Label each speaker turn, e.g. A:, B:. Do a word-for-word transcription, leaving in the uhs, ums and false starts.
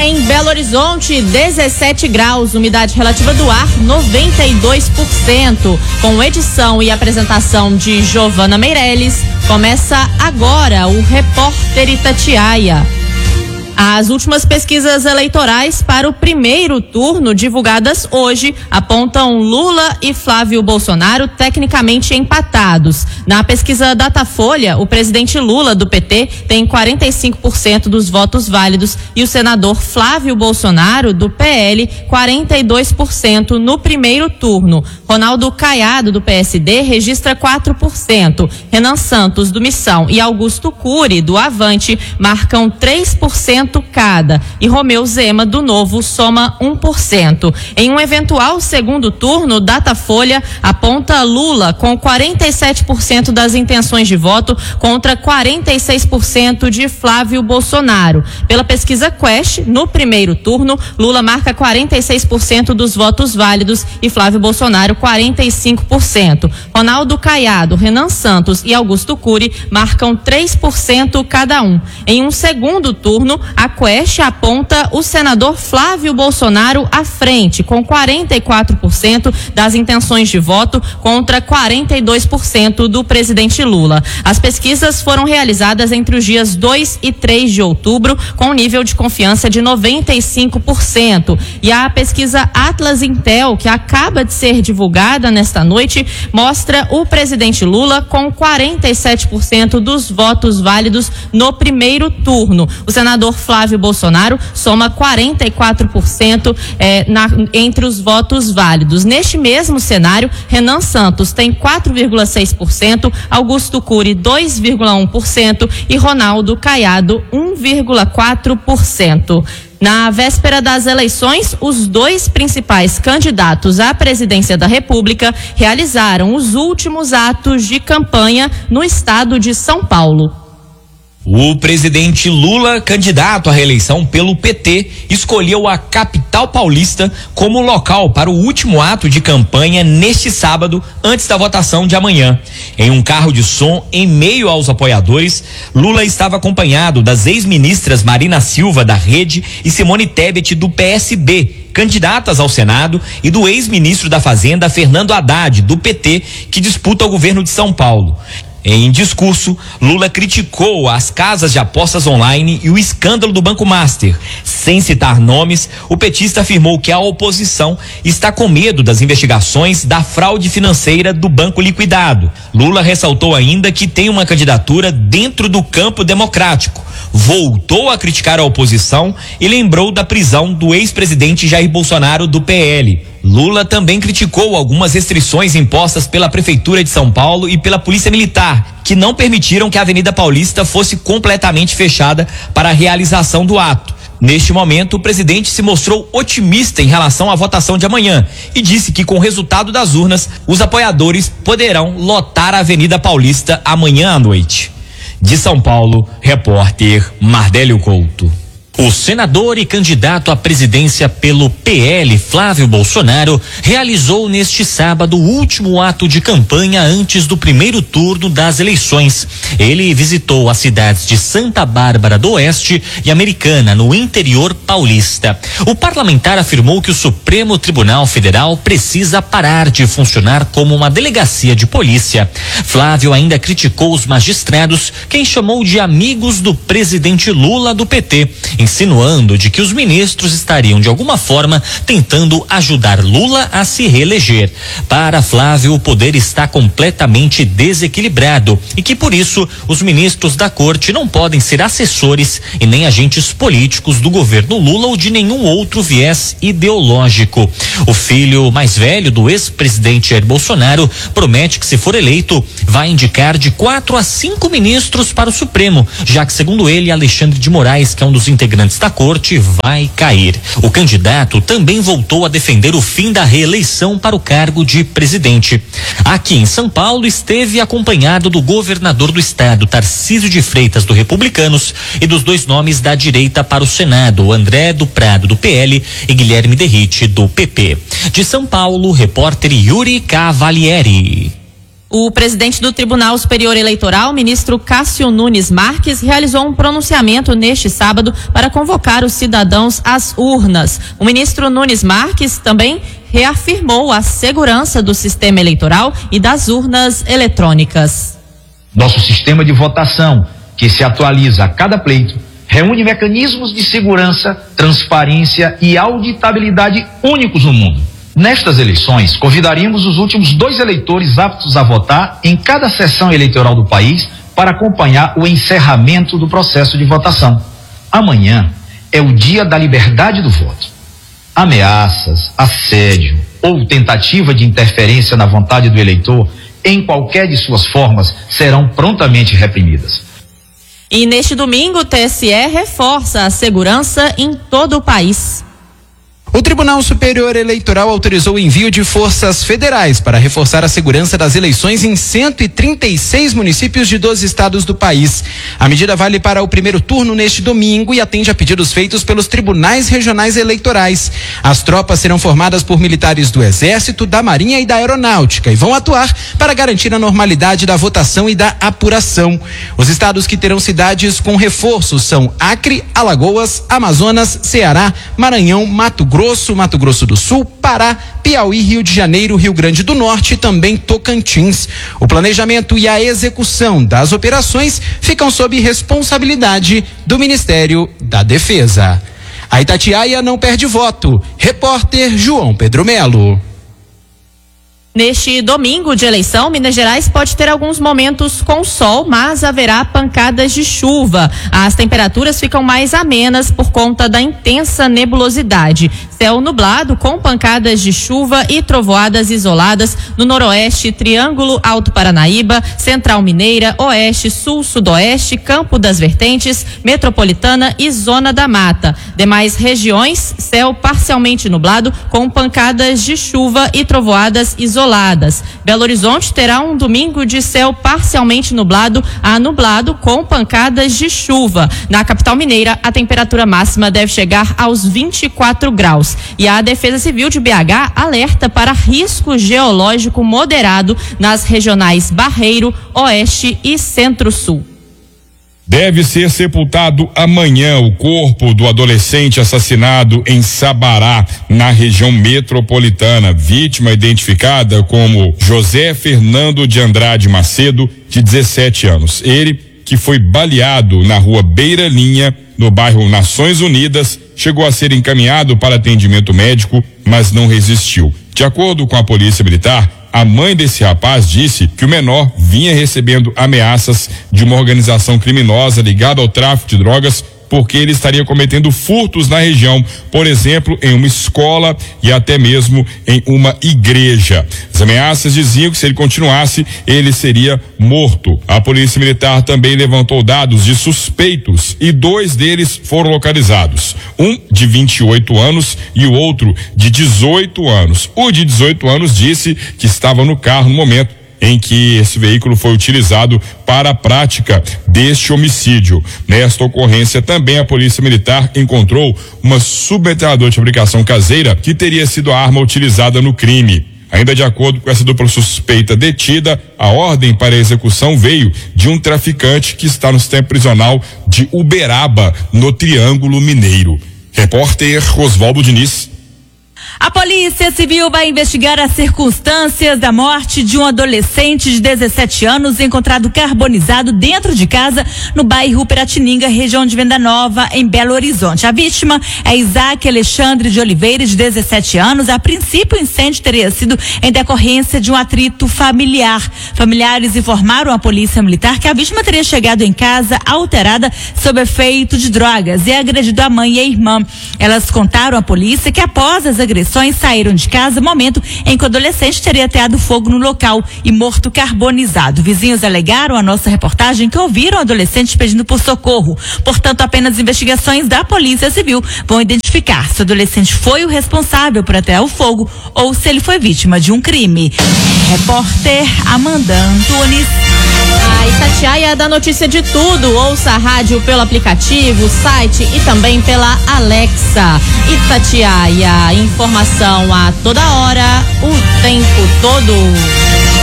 A: Em Belo Horizonte, dezessete graus, umidade relativa do ar noventa e dois por cento. Com edição e apresentação de Giovana Meirelles, começa agora o Repórter Itatiaia. As últimas pesquisas eleitorais para o primeiro turno, divulgadas hoje, apontam Lula e Flávio Bolsonaro tecnicamente empatados. Na pesquisa Datafolha, o presidente Lula, do P T, tem quarenta e cinco por cento dos votos válidos e o senador Flávio Bolsonaro, do P L, quarenta e dois por cento no primeiro turno. Ronaldo Caiado, do P S D, registra quatro por cento. Renan Santos, do Missão, e Augusto Cury, do Avante, marcam três por cento cada, e Romeu Zema, do Novo, soma um por cento. Em um eventual segundo turno, Datafolha aponta Lula com quarenta e sete por cento das intenções de voto contra quarenta e seis por cento de Flávio Bolsonaro. Pela pesquisa Quest, no primeiro turno, Lula marca quarenta e seis por cento dos votos válidos e Flávio Bolsonaro quarenta e cinco por cento. Ronaldo Caiado, Renan Santos e Augusto Cury marcam três por cento cada um. Em um segundo turno, a Quest aponta o senador Flávio Bolsonaro à frente, com quarenta e quatro por cento das intenções de voto contra quarenta e dois por cento do presidente Lula. As pesquisas foram realizadas entre os dias dois e três de outubro, com um nível de confiança de noventa e cinco por cento. E a pesquisa Atlas Intel, que acaba de ser divulgada nesta noite, mostra o presidente Lula com quarenta e sete por cento dos votos válidos no primeiro turno. O senador Flávio Bolsonaro soma quarenta e quatro por cento eh, na, entre os votos válidos. Neste mesmo cenário, Renan Santos tem quatro vírgula seis por cento, Augusto Cury dois vírgula um por cento e Ronaldo Caiado um vírgula quatro por cento. Na véspera das eleições, os dois principais candidatos à presidência da República realizaram os últimos atos de campanha no estado de São Paulo.
B: O presidente Lula, candidato à reeleição pelo P T, escolheu a capital paulista como local para o último ato de campanha neste sábado, antes da votação de amanhã. Em um carro de som, em meio aos apoiadores, Lula estava acompanhado das ex-ministras Marina Silva, da Rede, e Simone Tebet, do P S B, candidatas ao Senado, e do ex-ministro da Fazenda, Fernando Haddad, do P T, que disputa o governo de São Paulo. Em discurso, Lula criticou as casas de apostas online e o escândalo do Banco Master. Sem citar nomes, o petista afirmou que a oposição está com medo das investigações da fraude financeira do banco liquidado. Lula ressaltou ainda que tem uma candidatura dentro do campo democrático. Voltou a criticar a oposição e lembrou da prisão do ex-presidente Jair Bolsonaro, do P L. Lula também criticou algumas restrições impostas pela Prefeitura de São Paulo e pela Polícia Militar, que não permitiram que a Avenida Paulista fosse completamente fechada para a realização do ato. Neste momento, o presidente se mostrou otimista em relação à votação de amanhã e disse que, com o resultado das urnas, os apoiadores poderão lotar a Avenida Paulista amanhã à noite. De São Paulo, repórter Mardélio Couto.
C: O senador e candidato à presidência pelo P L, Flávio Bolsonaro, realizou neste sábado o último ato de campanha antes do primeiro turno das eleições. Ele visitou as cidades de Santa Bárbara do Oeste e Americana, no interior paulista. O parlamentar afirmou que o Supremo Tribunal Federal precisa parar de funcionar como uma delegacia de polícia. Flávio ainda criticou os magistrados, quem chamou de amigos do presidente Lula, do P T, insinuando de que os ministros estariam de alguma forma tentando ajudar Lula a se reeleger. Para Flávio, o poder está completamente desequilibrado e que por isso os ministros da corte não podem ser assessores e nem agentes políticos do governo Lula ou de nenhum outro viés ideológico. O filho mais velho do ex-presidente Jair Bolsonaro promete que, se for eleito, vai indicar de quatro a cinco ministros para o Supremo, já que, segundo ele, Alexandre de Moraes, que é um dos integrantes da corte, vai cair. O candidato também voltou a defender o fim da reeleição para o cargo de presidente. Aqui em São Paulo, esteve acompanhado do governador do estado, Tarcísio de Freitas, do Republicanos, e dos dois nomes da direita para o Senado, André do Prado, do P L, e Guilherme Derrite, do P P. De São Paulo, repórter Yuri Cavalieri.
A: O presidente do Tribunal Superior Eleitoral, ministro Cássio Nunes Marques, realizou um pronunciamento neste sábado para convocar os cidadãos às urnas. O ministro Nunes Marques também reafirmou a segurança do sistema eleitoral e das urnas eletrônicas.
D: Nosso sistema de votação, que se atualiza a cada pleito, reúne mecanismos de segurança, transparência e auditabilidade únicos no mundo. Nestas eleições, convidaríamos os últimos dois eleitores aptos a votar em cada sessão eleitoral do país para acompanhar o encerramento do processo de votação. Amanhã é o dia da liberdade do voto. Ameaças, assédio ou tentativa de interferência na vontade do eleitor, em qualquer de suas formas, serão prontamente reprimidas.
A: E neste domingo, o T S E reforça a segurança em todo o país.
E: O Tribunal Superior Eleitoral autorizou o envio de forças federais para reforçar a segurança das eleições em cento e trinta e seis municípios de doze estados do país. A medida vale para o primeiro turno neste domingo e atende a pedidos feitos pelos tribunais regionais eleitorais. As tropas serão formadas por militares do Exército, da Marinha e da Aeronáutica e vão atuar para garantir a normalidade da votação e da apuração. Os estados que terão cidades com reforço são Acre, Alagoas, Amazonas, Ceará, Maranhão, Mato Grosso, Grosso, Mato Grosso do Sul, Pará, Piauí, Rio de Janeiro, Rio Grande do Norte e também Tocantins. O planejamento e a execução das operações ficam sob responsabilidade do Ministério da Defesa. A Itatiaia não perde voto. Repórter João Pedro Melo.
A: Neste domingo de eleição, Minas Gerais pode ter alguns momentos com sol, mas haverá pancadas de chuva. As temperaturas ficam mais amenas por conta da intensa nebulosidade. Céu nublado com pancadas de chuva e trovoadas isoladas no noroeste, Triângulo Alto Paranaíba, Central Mineira, Oeste, Sul, Sudoeste, Campo das Vertentes, Metropolitana e Zona da Mata. Demais regiões, céu parcialmente nublado com pancadas de chuva e trovoadas isoladas. Isoladas. Belo Horizonte terá um domingo de céu parcialmente nublado a nublado com pancadas de chuva. Na capital mineira, a temperatura máxima deve chegar aos vinte e quatro graus. E a Defesa Civil de B H alerta para risco geológico moderado nas regionais Barreiro, Oeste e Centro-Sul.
F: Deve ser sepultado amanhã o corpo do adolescente assassinado em Sabará, na região metropolitana. Vítima identificada como José Fernando de Andrade Macedo, de dezessete anos. Ele, que foi baleado na rua Beira Linha, no bairro Nações Unidas, chegou a ser encaminhado para atendimento médico, mas não resistiu. De acordo com a Polícia Militar, a mãe desse rapaz disse que o menor vinha recebendo ameaças de uma organização criminosa ligada ao tráfico de drogas, porque ele estaria cometendo furtos na região, por exemplo, em uma escola e até mesmo em uma igreja. As ameaças diziam que se ele continuasse, ele seria morto. A Polícia Militar também levantou dados de suspeitos e dois deles foram localizados. Um de vinte e oito anos e o outro de dezoito anos. O de dezoito anos disse que estava no carro no momento em que esse veículo foi utilizado para a prática deste homicídio. Nesta ocorrência, também a Polícia Militar encontrou uma submetralhadora de fabricação caseira que teria sido a arma utilizada no crime. Ainda de acordo com essa dupla suspeita detida, a ordem para a execução veio de um traficante que está no sistema prisional de Uberaba, no Triângulo Mineiro. Repórter Oswaldo Diniz.
G: A Polícia Civil vai investigar as circunstâncias da morte de um adolescente de dezessete anos encontrado carbonizado dentro de casa no bairro Piratininga, região de Venda Nova, em Belo Horizonte. A vítima é Isaac Alexandre de Oliveira, de dezessete anos. A princípio, o incêndio teria sido em decorrência de um atrito familiar. Familiares informaram à Polícia Militar que a vítima teria chegado em casa alterada sob efeito de drogas e agredido a mãe e a irmã. Elas contaram à polícia que após as agressões saíram de casa, momento em que o adolescente teria ateado fogo no local e morto carbonizado. Vizinhos alegaram à nossa reportagem que ouviram o adolescente pedindo por socorro. Portanto, apenas investigações da Polícia Civil vão identificar se o adolescente foi o responsável por atear o fogo ou se ele foi vítima de um crime. Repórter Amanda Antunes.
A: A Itatiaia dá notícia de tudo. Ouça a rádio pelo aplicativo, site e também pela Alexa. Itatiaia, informação a toda hora, o tempo todo.